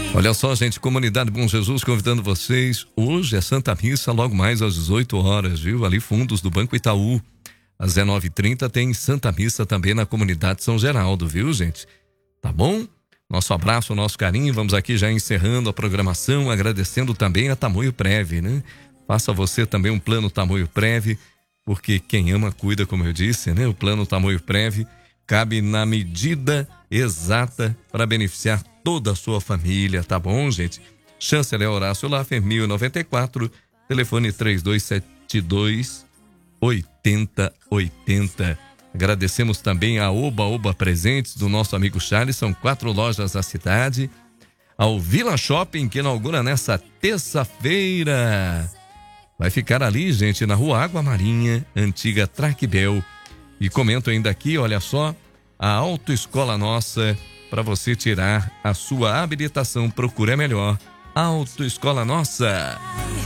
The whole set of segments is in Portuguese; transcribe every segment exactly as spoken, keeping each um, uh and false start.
Olha só, gente, Comunidade Bom Jesus convidando vocês. Hoje é Santa Missa, logo mais às dezoito horas, viu? Ali fundos do Banco Itaú. Às dezenove e trinta tem Santa Missa também na Comunidade São Geraldo, viu, gente? Tá bom? Nosso abraço, nosso carinho. Vamos aqui já encerrando a programação, agradecendo também a Tamoio Prev, né? Faça você também um plano Tamoio Prev, porque quem ama cuida, como eu disse, né? O plano Tamoio Prev cabe na medida exata para beneficiar toda a sua família, tá bom, gente? Chanceler Horácio Laffer, mil e noventa e quatro, telefone três dois sete dois, oito zero oito zero. Agradecemos também a Oba Oba Presentes do nosso amigo Charles, são quatro lojas da cidade. Ao Vila Shopping, que inaugura nessa terça-feira. Vai ficar ali, gente, na Rua Água Marinha, antiga Traquibel. E comento ainda aqui, olha só, a Autoescola Nossa, para você tirar a sua habilitação, procura melhor. Autoescola Nossa.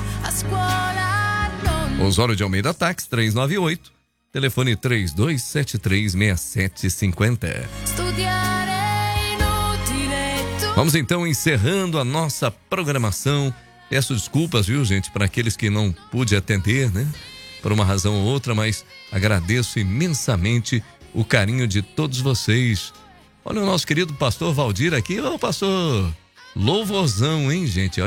Osório de Almeida Táxi, trezentos e noventa e oito, telefone três dois sete três, seis sete cinco zero. Vamos então encerrando a nossa programação. Peço desculpas, viu, gente, para aqueles que não pude atender, né? Por uma razão ou outra, mas agradeço imensamente o carinho de todos vocês. Olha o nosso querido pastor Valdir aqui, ô pastor louvorzão, hein, gente?